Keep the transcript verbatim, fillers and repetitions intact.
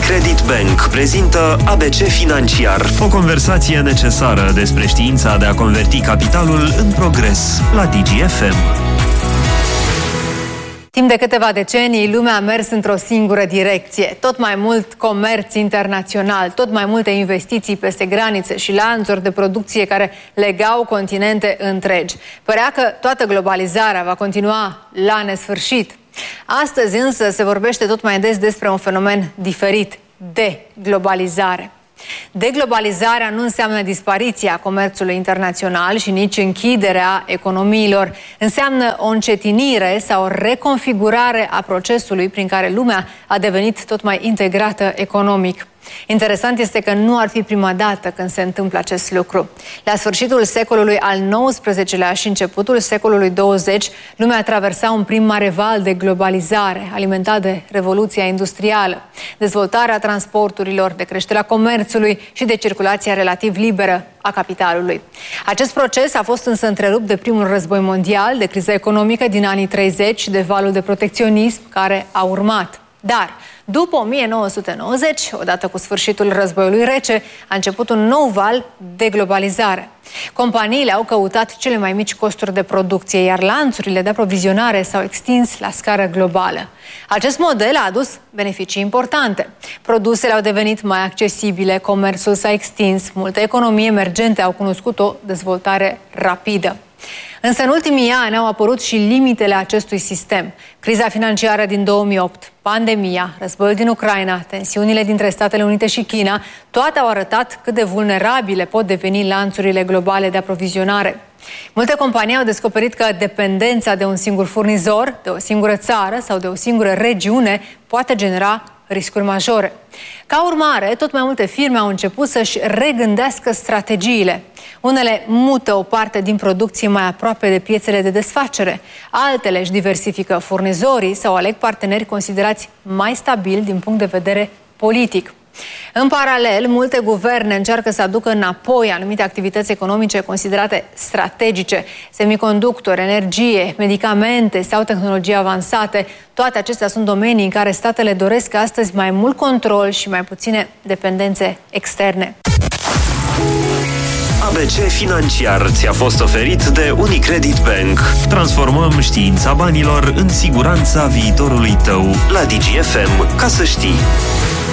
Unicredit Bank prezintă A B C Financiar. O conversație necesară despre știința de a converti capitalul în progres la Digi F M. Timp de câteva decenii, lumea a mers într-o singură direcție. Tot mai mult comerț internațional, tot mai multe investiții peste granițe și lanțuri de producție care legau continente întregi. Părea că toată globalizarea va continua la nesfârșit. Astăzi însă se vorbește tot mai des despre un fenomen diferit, deglobalizare. Deglobalizarea nu înseamnă dispariția comerțului internațional și nici închiderea economiilor. Înseamnă o încetinire sau o reconfigurare a procesului prin care lumea a devenit tot mai integrată economic. Interesant este că nu ar fi prima dată când se întâmplă acest lucru. La sfârșitul secolului al nouăsprezecelea și începutul secolului douăzeci, lumea traversa un prim mare val de globalizare, alimentat de revoluția industrială, dezvoltarea transporturilor, de creșterea comerțului și de circulația relativ liberă a capitalului. Acest proces a fost însă întrerupt de primul război mondial, de criza economică din anii treizeci și de valul de protecționism care a urmat. Dar, după o mie nouă sute nouăzeci, odată cu sfârșitul războiului rece, a început un nou val de globalizare. Companiile au căutat cele mai mici costuri de producție, iar lanțurile de aprovizionare s-au extins la scară globală. Acest model a adus beneficii importante. Produsele au devenit mai accesibile, comerțul s-a extins, multe economii emergente au cunoscut o dezvoltare rapidă. Însă în ultimii ani au apărut și limitele acestui sistem. Criza financiară din două mii opt, pandemia, războiul din Ucraina, tensiunile dintre Statele Unite și China, toate au arătat cât de vulnerabile pot deveni lanțurile globale de aprovizionare. Multe companii au descoperit că dependența de un singur furnizor, de o singură țară sau de o singură regiune poate genera riscuri majore. Ca urmare, tot mai multe firme au început să-și regândească strategiile. Unele mută o parte din producție mai aproape de piețele de desfacere, altele își diversifică furnizorii sau aleg parteneri considerați mai stabili din punct de vedere politic. În paralel, multe guverne încearcă să aducă înapoi anumite activități economice considerate strategice, semiconductori, energie, medicamente sau tehnologii avansate. Toate acestea sunt domenii în care statele doresc astăzi mai mult control și mai puține dependențe externe. A B C Financiar ți-a fost oferit de Unicredit Bank. Transformăm știința banilor în siguranța viitorului tău la Digi F M. Ca să știi.